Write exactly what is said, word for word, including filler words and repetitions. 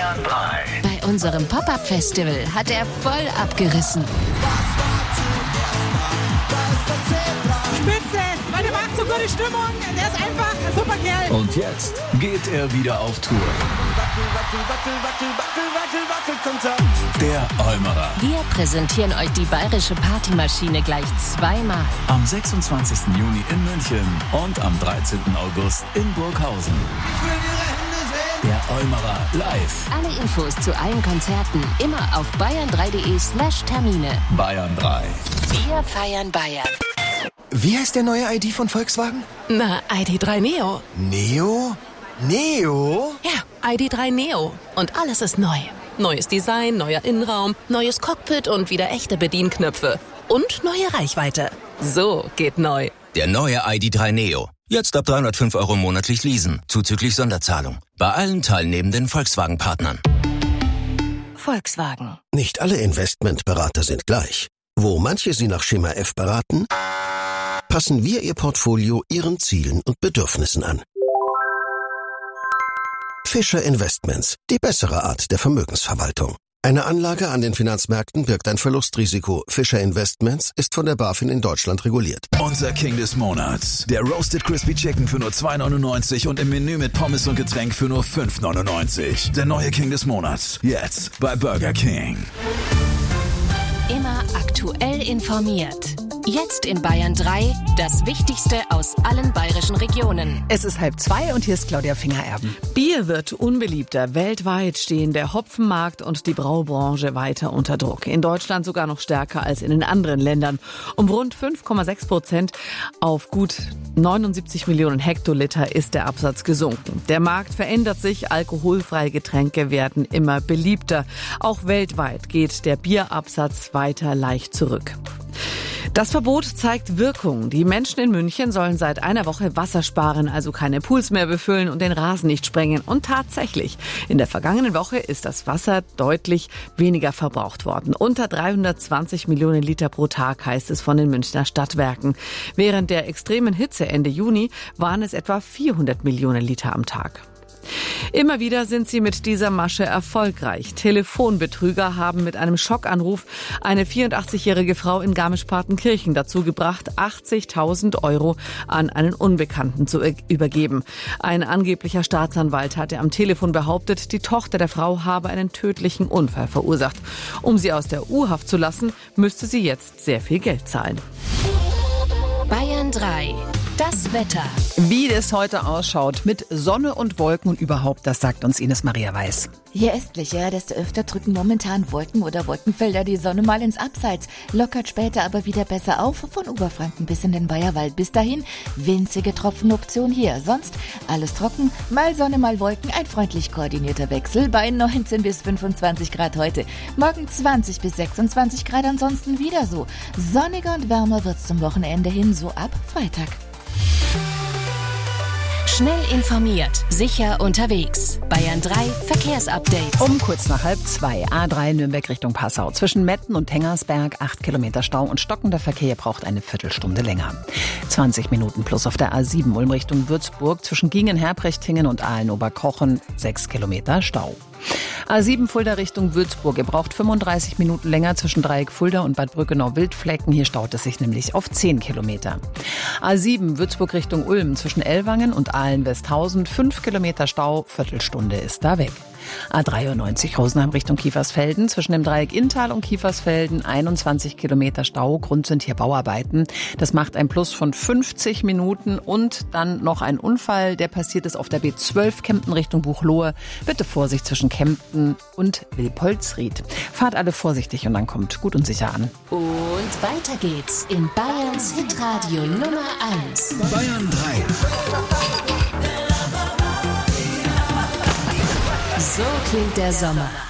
Bayern drei. Bei unserem Pop-Up-Festival hat er voll abgerissen. Spitze, weil der macht so gute Stimmung. Der ist einfach ein super Kerl. Und jetzt geht er wieder auf Tour. Der Eumerer. Wir präsentieren euch die bayerische Partymaschine gleich zweimal. Am sechsundzwanzigsten Juni in München und am dreizehnten August in Burghausen. Der Eumerer live. Alle Infos zu allen Konzerten immer auf bayern drei punkt de slash Termine. Bayern drei. Wir feiern Bayern. Wie heißt der neue I D von Volkswagen? Na, I D drei Neo. Neo? Neo? Ja, I D drei Neo. Und alles ist neu. Neues Design, neuer Innenraum, neues Cockpit und wieder echte Bedienknöpfe. Und neue Reichweite. So geht neu. Der neue I D drei Neo. Jetzt ab dreihundertfünf Euro monatlich leasen, zuzüglich Sonderzahlung. Bei allen teilnehmenden Volkswagen-Partnern. Volkswagen. Nicht alle Investmentberater sind gleich. Wo manche Sie nach Schema F beraten, passen wir Ihr Portfolio Ihren Zielen und Bedürfnissen an. Fischer Investments, die bessere Art der Vermögensverwaltung. Eine Anlage an den Finanzmärkten birgt ein Verlustrisiko. Fischer Investments ist von der BaFin in Deutschland reguliert. Unser King des Monats. Der Roasted Crispy Chicken für nur zwei neunundneunzig und im Menü mit Pommes und Getränk für nur fünf neunundneunzig. Der neue King des Monats. Jetzt bei Burger King. Immer aktuell informiert. Jetzt in Bayern drei, das Wichtigste aus allen bayerischen Regionen. Es ist halb zwei und hier ist Claudia Finger-Erben. Bier wird unbeliebter. Weltweit stehen der Hopfenmarkt und die Braubranche weiter unter Druck. In Deutschland sogar noch stärker als in den anderen Ländern. Um rund fünf Komma sechs Prozent auf gut neunundsiebzig Millionen Hektoliter ist der Absatz gesunken. Der Markt verändert sich, alkoholfreie Getränke werden immer beliebter. Auch weltweit geht der Bierabsatz weiter leicht zurück. Das Verbot zeigt Wirkung. Die Menschen in München sollen seit einer Woche Wasser sparen, also keine Pools mehr befüllen und den Rasen nicht sprengen. Und tatsächlich, in der vergangenen Woche ist das Wasser deutlich weniger verbraucht worden. Unter dreihundertzwanzig Millionen Liter pro Tag, heißt es von den Münchner Stadtwerken. Während der extremen Hitze Ende Juni waren es etwa vierhundert Millionen Liter am Tag. Immer wieder sind sie mit dieser Masche erfolgreich. Telefonbetrüger haben mit einem Schockanruf eine vierundachtzigjährige Frau in Garmisch-Partenkirchen dazu gebracht, achtzigtausend Euro an einen Unbekannten zu übergeben. Ein angeblicher Staatsanwalt hatte am Telefon behauptet, die Tochter der Frau habe einen tödlichen Unfall verursacht. Um sie aus der U-Haft zu lassen, müsste sie jetzt sehr viel Geld zahlen. Bayern drei. Das Wetter. Wie es heute ausschaut mit Sonne und Wolken und überhaupt, das sagt uns Ines Maria Weiß. Je östlicher, desto öfter drücken momentan Wolken oder Wolkenfelder die Sonne mal ins Abseits, lockert später aber wieder besser auf, von Oberfranken bis in den Bayerwald. Bis dahin winzige Tropfenoption hier, sonst alles trocken, mal Sonne, mal Wolken, ein freundlich koordinierter Wechsel bei neunzehn bis fünfundzwanzig Grad heute. Morgen zwanzig bis sechsundzwanzig Grad, ansonsten wieder so. Sonniger und wärmer wird's zum Wochenende hin, so ab Freitag. Schnell informiert, sicher unterwegs. Bayern drei Verkehrsupdate. Um kurz nach halb zwei, A drei Nürnberg Richtung Passau. Zwischen Metten und Hengersberg acht Kilometer Stau und stockender Verkehr braucht eine Viertelstunde länger. zwanzig Minuten plus auf der A sieben Ulm Richtung Würzburg. Zwischen Gingen-Herprechtingen und Aalen-Oberkochen sechs Kilometer Stau. A sieben Fulda Richtung Würzburg. Ihr braucht fünfunddreißig Minuten länger zwischen Dreieck Fulda und Bad Brückenau-Wildflecken. Hier staut es sich nämlich auf zehn Kilometer. A sieben Würzburg Richtung Ulm zwischen Ellwangen und Aalen-Westhausen. fünf Kilometer Stau, Viertelstunde ist da weg. A dreiundneunzig Rosenheim Richtung Kiefersfelden. Zwischen dem Dreieck Inntal und Kiefersfelden einundzwanzig Kilometer Stau. Grund sind hier Bauarbeiten. Das macht ein Plus von fünfzig Minuten. Und dann noch ein Unfall, der passiert ist auf der B zwölf Kempten Richtung Buchloe. Bitte Vorsicht zwischen Kempten und Wilpolsried. Fahrt alle vorsichtig und dann kommt gut und sicher an. Und weiter geht's in Bayerns Hitradio Nummer eins. Bayern drei. So klingt der Sommer.